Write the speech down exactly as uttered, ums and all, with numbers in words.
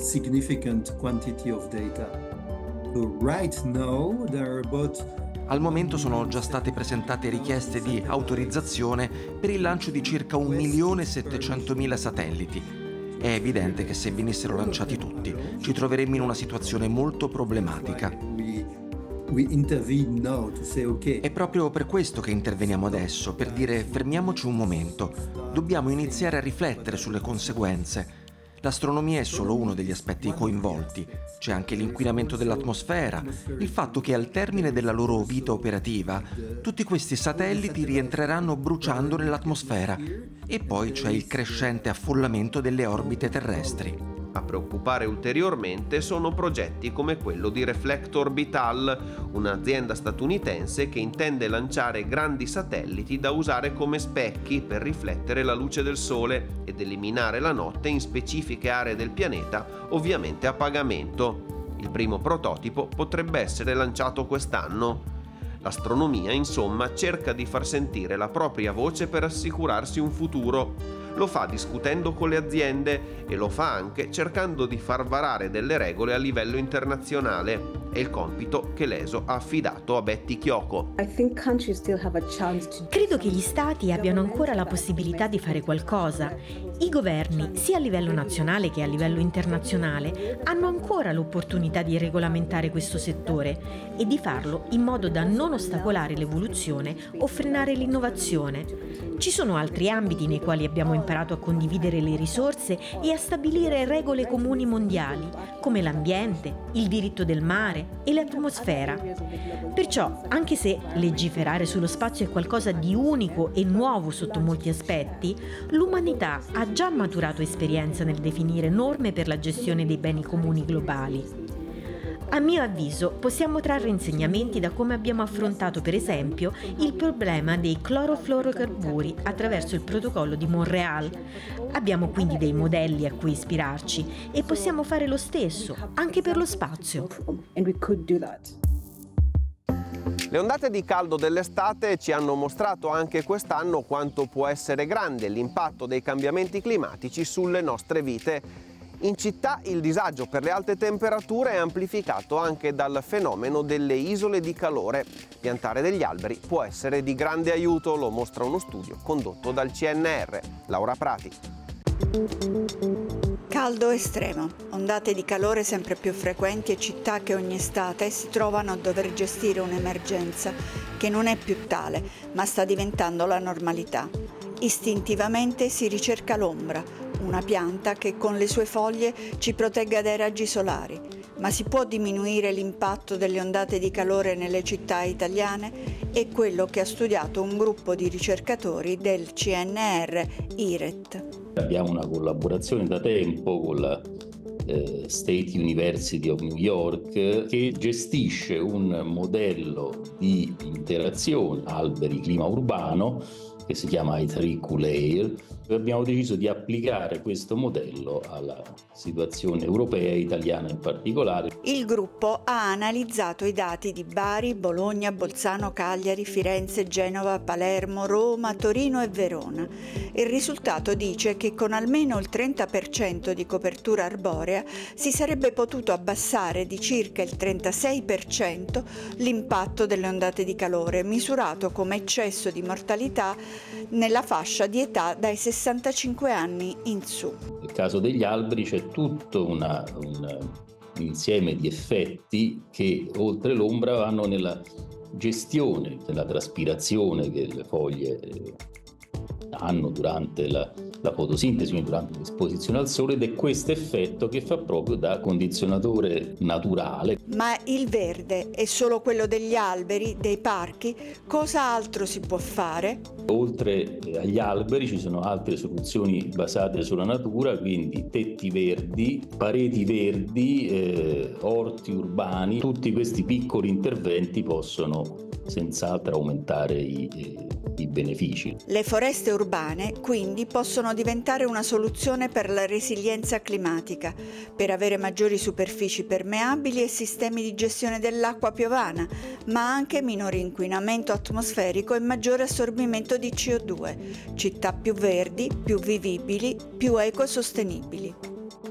significant quantity of data. So right now there are about Al momento sono già state presentate richieste di autorizzazione per il lancio di circa un milione e settecentomila satelliti. È evidente che se venissero lanciati tutti, ci troveremmo in una situazione molto problematica. È proprio per questo che interveniamo adesso, per dire fermiamoci un momento. Dobbiamo iniziare a riflettere sulle conseguenze. L'astronomia è solo uno degli aspetti coinvolti. C'è anche l'inquinamento dell'atmosfera, il fatto che al termine della loro vita operativa tutti questi satelliti rientreranno bruciando nell'atmosfera e poi c'è il crescente affollamento delle orbite terrestri. A preoccupare ulteriormente sono progetti come quello di Reflect Orbital, un'azienda statunitense che intende lanciare grandi satelliti da usare come specchi per riflettere la luce del Sole ed eliminare la notte in specifiche aree del pianeta, ovviamente a pagamento. Il primo prototipo potrebbe essere lanciato quest'anno. L'astronomia, insomma, cerca di far sentire la propria voce per assicurarsi un futuro. Lo fa discutendo con le aziende e lo fa anche cercando di far varare delle regole a livello internazionale. È il compito che l'E S O ha affidato a Betty Chioco. Credo che gli stati abbiano ancora la possibilità di fare qualcosa. I governi, sia a livello nazionale che a livello internazionale, hanno ancora l'opportunità di regolamentare questo settore e di farlo in modo da non ostacolare l'evoluzione o frenare l'innovazione. Ci sono altri ambiti nei quali abbiamo imparato a condividere le risorse e a stabilire regole comuni mondiali, come l'ambiente, il diritto del mare e l'atmosfera. Perciò, anche se legiferare sullo spazio è qualcosa di unico e nuovo sotto molti aspetti, l'umanità ha già maturato esperienza nel definire norme per la gestione dei beni comuni globali. A mio avviso possiamo trarre insegnamenti da come abbiamo affrontato per esempio il problema dei clorofluorocarburi attraverso il protocollo di Montreal. Abbiamo quindi dei modelli a cui ispirarci e possiamo fare lo stesso anche per lo spazio. Le ondate di caldo dell'estate ci hanno mostrato anche quest'anno quanto può essere grande l'impatto dei cambiamenti climatici sulle nostre vite. In città il disagio per le alte temperature è amplificato anche dal fenomeno delle isole di calore. Piantare degli alberi può essere di grande aiuto, lo mostra uno studio condotto dal C N R. Laura Prati. Caldo estremo, ondate di calore sempre più frequenti e città che ogni estate si trovano a dover gestire un'emergenza che non è più tale, ma sta diventando la normalità. Istintivamente si ricerca l'ombra, una pianta che con le sue foglie ci protegga dai raggi solari. Ma si può diminuire l'impatto delle ondate di calore nelle città italiane? È quello che ha studiato un gruppo di ricercatori del C N R I R E T. Abbiamo una collaborazione da tempo con la eh, State University of New York che gestisce un modello di interazione alberi-clima urbano che si chiama I tre Q Layer. Abbiamo deciso di applicare questo modello alla situazione europea e italiana in particolare. Il gruppo ha analizzato i dati di Bari, Bologna, Bolzano, Cagliari, Firenze, Genova, Palermo, Roma, Torino e Verona. Il risultato dice che con almeno il trenta per cento di copertura arborea si sarebbe potuto abbassare di circa il trentasei per cento l'impatto delle ondate di calore, misurato come eccesso di mortalità nella fascia di età dai sessantacinque anni in su. Nel caso degli alberi c'è tutto una, un insieme di effetti che oltre l'ombra vanno nella gestione della traspirazione che le foglie hanno durante la, la fotosintesi, quindi durante l'esposizione al sole, ed è questo effetto che fa proprio da condizionatore naturale. Ma il verde è solo quello degli alberi, dei parchi? Cosa altro si può fare? Oltre agli alberi ci sono altre soluzioni basate sulla natura, quindi tetti verdi, pareti verdi, eh, orti urbani. Tutti questi piccoli interventi possono senz'altro aumentare i, eh, i benefici. Le foreste urbane quindi possono diventare una soluzione per la resilienza climatica, per avere maggiori superfici permeabili e sistemi di gestione dell'acqua piovana, ma anche minore inquinamento atmosferico e maggiore assorbimento di C O due, città più verdi, più vivibili, più ecosostenibili.